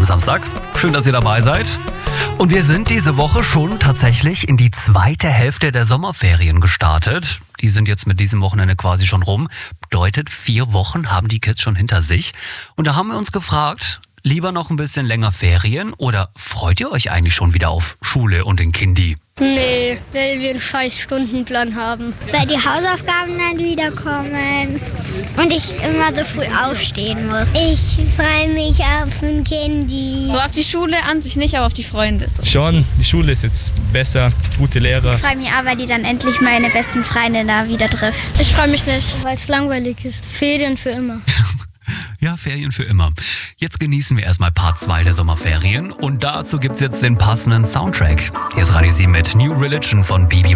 am Samstag. Schön, dass ihr dabei seid. Und wir sind diese Woche schon tatsächlich in die zweite Hälfte der Sommerferien gestartet. Die sind jetzt mit diesem Wochenende quasi schon rum. Bedeutet, 4 Wochen haben die Kids schon hinter sich. Und da haben wir uns gefragt, lieber noch ein bisschen länger Ferien oder freut ihr euch eigentlich schon wieder auf Schule und den Kindi? Nee, weil wir einen scheiß Stundenplan haben. Weil die Hausaufgaben dann wiederkommen und ich immer so früh aufstehen muss. Ich freue mich auf ein Kindi. So auf die Schule an sich nicht, aber auf die Freunde. So. Schon, die Schule ist jetzt besser, gute Lehrer. Ich freue mich auch, weil die dann endlich meine besten Freunde da wieder trifft. Ich freue mich nicht, weil es langweilig ist. Ferien für immer. Ja, Ferien für immer. Jetzt genießen wir erstmal Part 2 der Sommerferien und dazu gibt's jetzt den passenden Soundtrack. Hier ist Radio 7 mit New Religion von BB